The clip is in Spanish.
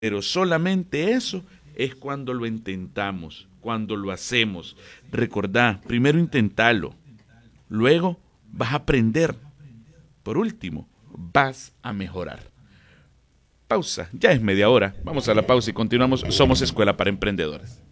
Pero solamente eso es cuando lo intentamos, cuando lo hacemos. Recordá, primero intentalo, luego vas a aprender. Por último, vas a mejorar. Pausa, ya es media hora. Vamos a la pausa y continuamos. Somos Escuela para Emprendedores.